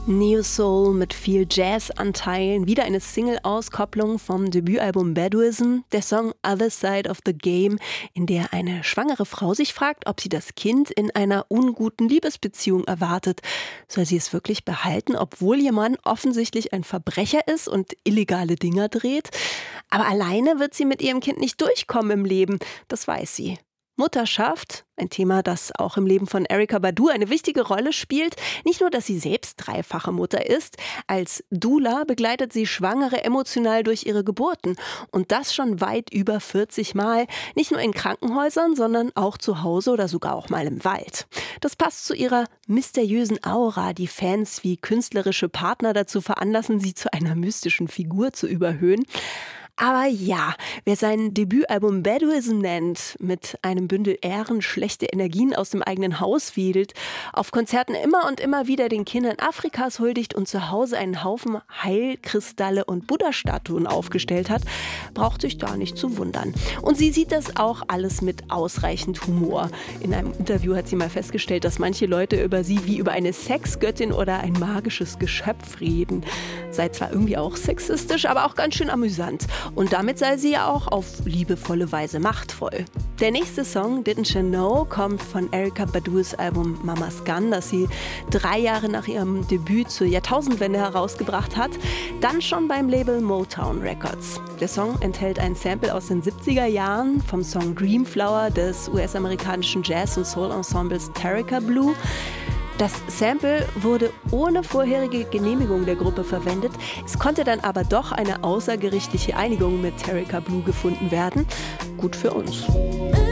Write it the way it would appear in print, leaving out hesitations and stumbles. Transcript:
Neo-Soul mit viel Jazz-Anteilen, wieder eine Single-Auskopplung vom Debütalbum Baduizm, der Song Other Side of the Game, in der eine schwangere Frau sich fragt, ob sie das Kind in einer unguten Liebesbeziehung erwartet. Soll sie es wirklich behalten, obwohl ihr Mann offensichtlich ein Verbrecher ist und illegale Dinger dreht? Aber alleine wird sie mit ihrem Kind nicht durchkommen im Leben, das weiß sie. Mutterschaft, ein Thema, das auch im Leben von Erykah Badu eine wichtige Rolle spielt. Nicht nur, dass sie selbst dreifache Mutter ist, als Doula begleitet sie Schwangere emotional durch ihre Geburten. Und das schon weit über 40 Mal. Nicht nur in Krankenhäusern, sondern auch zu Hause oder sogar auch mal im Wald. Das passt zu ihrer mysteriösen Aura, die Fans wie künstlerische Partner dazu veranlassen, sie zu einer mystischen Figur zu überhöhen. Aber ja, wer sein Debütalbum Baduizm nennt, mit einem Bündel Ähren schlechte Energien aus dem eigenen Haus wedelt, auf Konzerten immer und immer wieder den Kindern Afrikas huldigt und zu Hause einen Haufen Heilkristalle und Buddha-Statuen aufgestellt hat, braucht sich da nicht zu wundern. Und sie sieht das auch alles mit ausreichend Humor. In einem Interview hat sie mal festgestellt, dass manche Leute über sie wie über eine Sexgöttin oder ein magisches Geschöpf reden. Sei zwar irgendwie auch sexistisch, aber auch ganz schön amüsant. Und damit sei sie ja auch auf liebevolle Weise machtvoll. Der nächste Song, Didn't You Know, kommt von Erykah Badus Album Mama's Gun, das sie 3 Jahre nach ihrem Debüt zur Jahrtausendwende herausgebracht hat, dann schon beim Label Motown Records. Der Song enthält ein Sample aus den 70er Jahren vom Song Dreamflower des US-amerikanischen Jazz- und Soul-Ensembles Tarika Blue. Das Sample wurde ohne vorherige Genehmigung der Gruppe verwendet. Es konnte dann aber doch eine außergerichtliche Einigung mit Tarika Blue gefunden werden. Gut für uns.